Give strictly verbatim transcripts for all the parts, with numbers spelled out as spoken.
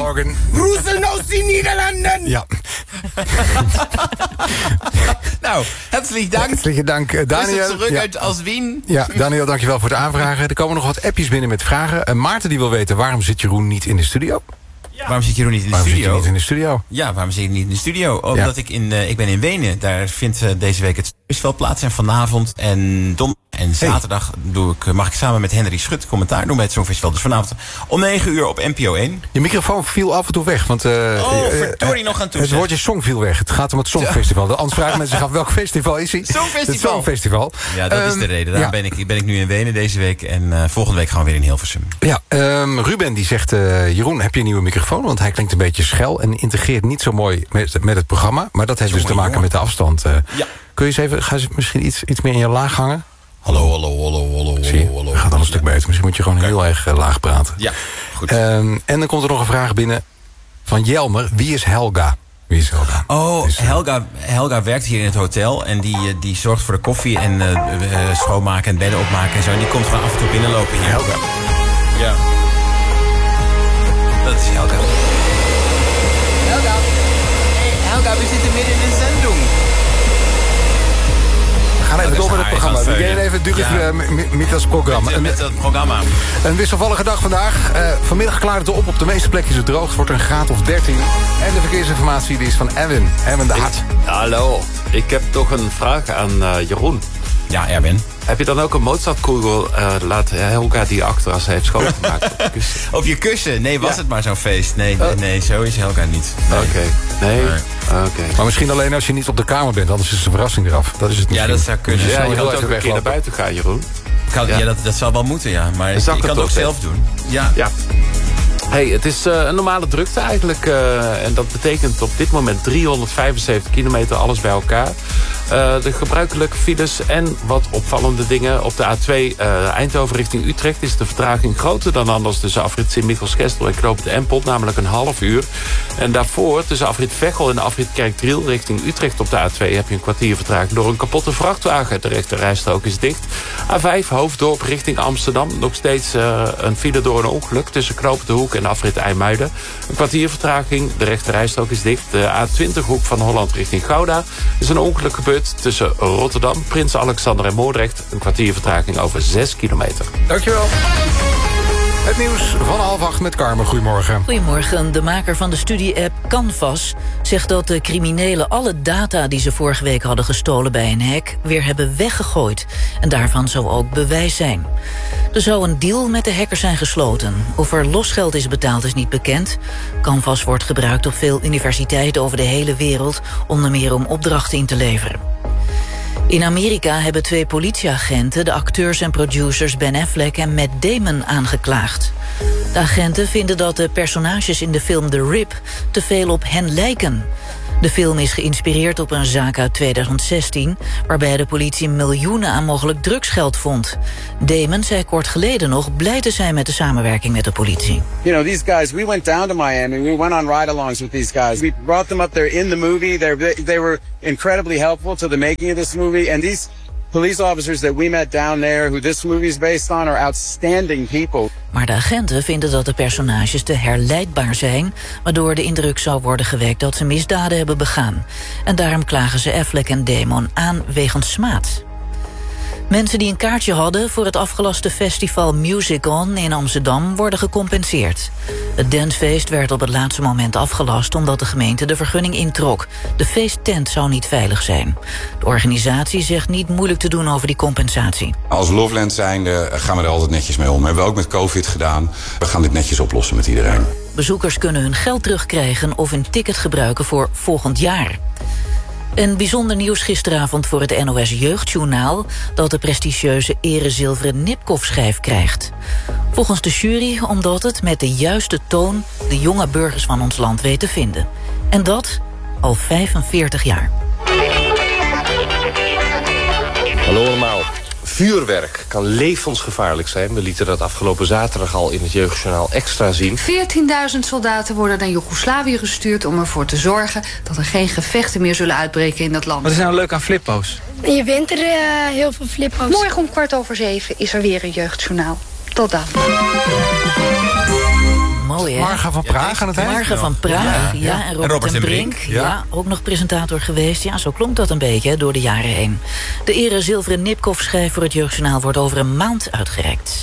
Morgen. Groeten uit de Nederlanden. Ja. Nou, hartelijk dank. Hartelijk dank, uh, Daniel. terug ja. uit als Wien. Ja, Daniel, dankjewel voor de aanvragen. Er komen nog wat appjes binnen met vragen. Uh, Maarten die wil weten, waarom zit Jeroen niet in de studio? Ja. Waarom zit Jeroen niet in de waarom studio? Zit je niet in de studio? Ja, waarom zit ik niet in de studio? Omdat ja. ik in, uh, ik ben in Wenen. Daar vindt uh, deze week het festival plaats. En vanavond en donderdag en zaterdag doe ik, mag ik samen met Henry Schut commentaar doen bij het Songfestival. Dus vanavond om negen uur op N P O één. Je microfoon viel af en toe weg. Want, uh, oh, uh, verdorie nog aan toe. Het woordje song viel weg. Het gaat om het Songfestival. De anders vragen mensen zich af, welk festival is hij? Songfestival. Het Songfestival. Ja, dat um, is de reden. Daarom ja. ben, ik, ben ik nu in Wenen deze week. En uh, volgende week gaan we weer in Hilversum. Ja, um, Ruben die zegt, uh, Jeroen, heb je een nieuwe microfoon? Want hij klinkt een beetje schel en integreert niet zo mooi met, met het programma. Maar dat heeft dus te maken jongen. met de afstand. Uh, ja. Kun je eens even, ga je misschien iets, iets meer in je laag hangen? Hallo, hallo, hallo, hallo, Zie je, hallo. gaat al een stuk beter. Misschien moet je gewoon okay. heel erg uh, laag praten. Ja, goed. Um, en dan komt er nog een vraag binnen van Jelmer. Wie is Helga? Wie is Helga? Oh, is, uh, Helga, Helga werkt hier in het hotel. En die, uh, die zorgt voor de koffie en uh, uh, schoonmaken en bedden opmaken en zo. En die komt gewoon af en toe binnenlopen hier. Helga. Ja. Dat is Helga. Helga. Hey, Helga, we zitten midden in een zending. We gaan even door met het programma. We gaan even duur ja. met, met dat programma. Met, met dat programma. Een wisselvallige dag vandaag. Uh, vanmiddag klaart het op. Op de meeste plekken is het droog. Het wordt een graad of dertien. En de verkeersinformatie die is van Erwin. Erwin de Hart. Hallo. Ik heb toch een vraag aan uh, Jeroen. Ja, Erwin. Heb je dan ook een Mozartkugel uh, laten Helga die achter als ze heeft schoongemaakt op je kussen? Op je kussen? Nee, was ja. het maar zo'n feest. Nee, nee, nee, zo is Helga niet. Nee. Oké. Okay. Nee? nee. Oké. Okay. Maar misschien alleen als je niet op de kamer bent, anders is de verrassing eraf. Dat is het misschien. Ja, dat zou kunnen. Dus ja, je wilt ook een keer naar buiten gaan, Jeroen. Kan, ja. ja, dat, dat zal wel moeten, ja. Maar je kan het ook zelf doen. Ja. ja. Hey, het is uh, een normale drukte eigenlijk. Uh, en dat betekent op dit moment driehonderdvijfenzeventig kilometer, alles bij elkaar. Uh, de gebruikelijke files en wat opvallende dingen. Op de A twee uh, Eindhoven richting Utrecht is de vertraging groter dan anders tussen afrit Sint-Michels-Gestel en Knoop de Empel, namelijk een half uur. En daarvoor tussen afrit Veghel en afrit Kerkdriel richting Utrecht op de A twee heb je een kwartier vertraging door een kapotte vrachtwagen. De rechterrijstrook is dicht. A vijf Hoofddorp richting Amsterdam. Nog steeds uh, een file door een ongeluk tussen Knoop de Hoek en afrit IJmuiden. Een kwartier vertraging. De rechterrijstrook is dicht. De A twintig hoek van Holland richting Gouda is een ongeluk gebeurd tussen Rotterdam, Prins Alexander en Moordrecht. Een kwartier vertraging over zes kilometer. Dankjewel. Het nieuws van half acht met Carmen. Goedemorgen. Goedemorgen. De maker van de studie-app Canvas zegt dat de criminelen alle data die ze vorige week hadden gestolen bij een hack weer hebben weggegooid. En daarvan zou ook bewijs zijn. Er zou een deal met de hackers zijn gesloten. Of er losgeld is betaald is niet bekend. Canvas wordt gebruikt op veel universiteiten over de hele wereld, onder meer om opdrachten in te leveren. In Amerika hebben twee politieagenten de acteurs en producers Ben Affleck en Matt Damon aangeklaagd. De agenten vinden dat de personages in de film The Rip te veel op hen lijken. De film is geïnspireerd op een zaak uit tweeduizend zestien... waarbij de politie miljoenen aan mogelijk drugsgeld vond. Damon zei kort geleden nog blij te zijn met de samenwerking met de politie. You know, these guys, we went down to Miami. We went on ride-alongs with these guys. We brought them up there in the movie. They they were incredibly helpful to the making of this movie. And these police officers that we met down there, who this movie is based on, are outstanding people. Maar de agenten vinden dat de personages te herleidbaar zijn, waardoor de indruk zou worden gewekt dat ze misdaden hebben begaan. En daarom klagen ze Affleck en Damon aan wegens smaad. Mensen die een kaartje hadden voor het afgelaste festival Music On in Amsterdam worden gecompenseerd. Het dancefeest werd op het laatste moment afgelast omdat de gemeente de vergunning introk. De feesttent zou niet veilig zijn. De organisatie zegt niet moeilijk te doen over die compensatie. Als Loveland zijnde gaan we er altijd netjes mee om. Hebben we ook met COVID gedaan. We gaan dit netjes oplossen met iedereen. Bezoekers kunnen hun geld terugkrijgen of een ticket gebruiken voor volgend jaar. Een bijzonder nieuws gisteravond voor het N O S Jeugdjournaal dat de prestigieuze erezilveren Nipkoff-schijf krijgt. Volgens de jury omdat het met de juiste toon de jonge burgers van ons land weet te vinden. En dat al vijfenveertig jaar. Hallo allemaal. Vuurwerk kan levensgevaarlijk zijn. We lieten dat afgelopen zaterdag al in het Jeugdjournaal Extra zien. veertienduizend soldaten worden naar Joegoslavië gestuurd om ervoor te zorgen dat er geen gevechten meer zullen uitbreken in dat land. Wat is nou leuk aan flippo's? Je wint er uh, heel veel flippo's. Morgen om kwart over zeven is er weer een Jeugdjournaal. Tot dan. mooi, hè? Marga van Praag Ja, aan het eind. Marga van Praag, ja. Ja, ja. En Robert, Robert en en Brink. Brink, Ja. ja. Ook nog presentator geweest. Ja, zo klonk dat een beetje hè, door de jaren heen. De ere zilveren Nipkoff-schijf voor het Jeugdjournaal wordt over een maand uitgereikt.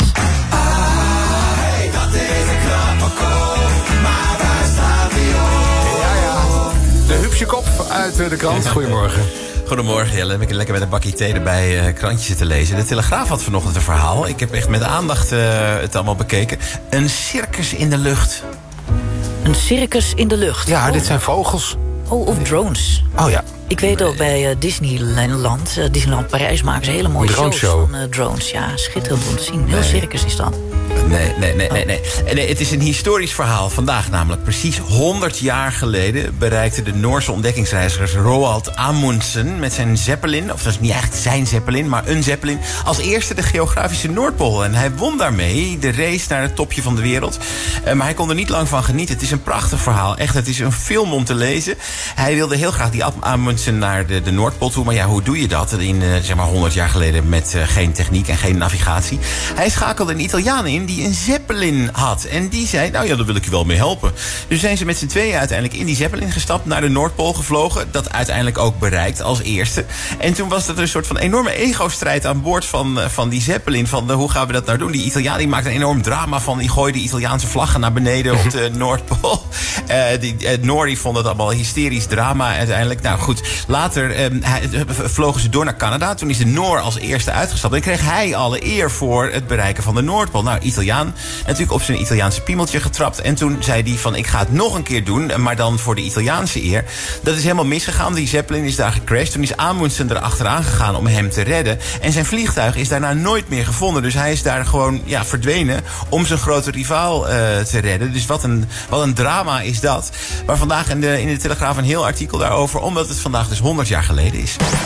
De Hupsje Kop uit de krant. Goedemorgen. Goedemorgen, ja, dan heb ik lekker met een bakje thee erbij uh, krantjes zitten lezen. De Telegraaf had vanochtend een verhaal. Ik heb echt met aandacht uh, het allemaal bekeken. Een circus in de lucht. Een circus in de lucht. Ja, oh. dit zijn vogels. Oh, of drones. Oh ja. Ik weet ook bij uh, Disneyland, uh, Disneyland Parijs maken ze hele mooie Een shows droneshow. van uh, drones. Ja, schitterend om te zien. Heel circus is dat. Nee, nee, nee, nee, nee. nee. Het is een historisch verhaal. Vandaag namelijk, precies honderd jaar geleden... bereikten de Noorse ontdekkingsreizigers Roald Amundsen met zijn Zeppelin... of dat is niet eigenlijk zijn Zeppelin, maar een Zeppelin... als eerste de geografische Noordpool. En hij won daarmee de race naar het topje van de wereld. Uh, maar hij kon er niet lang van genieten. Het is een prachtig verhaal. Echt, het is een film om te lezen. Hij wilde heel graag die Amundsen naar de, de Noordpool toe. Maar ja, hoe doe je dat in uh, zeg maar honderd jaar geleden... met uh, geen techniek en geen navigatie? Hij schakelde een Italiaan in... die een Zeppelin had. En die zei, nou ja, daar wil ik je wel mee helpen. Dus zijn ze met z'n tweeën uiteindelijk in die Zeppelin gestapt... naar de Noordpool gevlogen. Dat uiteindelijk ook bereikt als eerste. En toen was er een soort van enorme ego-strijd aan boord van, van die Zeppelin. Van, hoe gaan we dat nou doen? Die Italiaan die maakte een enorm drama van. Die gooide Italiaanse vlaggen naar beneden op de Noordpool. Uh, die, uh, Noor vond het allemaal hysterisch drama uiteindelijk. Nou goed, later um, hij, vlogen ze door naar Canada. Toen is de Noor als eerste uitgestapt. En kreeg hij alle eer voor het bereiken van de Noordpool. Nou, Italiaan natuurlijk op zijn Italiaanse piemeltje getrapt. En toen zei hij van, ik ga het nog een keer doen, maar dan voor de Italiaanse eer. Dat is helemaal misgegaan. Die Zeppelin is daar gecrashed. Toen is Amundsen er achteraan gegaan om hem te redden. En zijn vliegtuig is daarna nooit meer gevonden. Dus hij is daar gewoon ja, verdwenen om zijn grote rivaal uh, te redden. Dus wat een, wat een drama is dat. Maar vandaag in de, in de Telegraaf een heel artikel daarover, omdat het vandaag dus honderd jaar geleden is.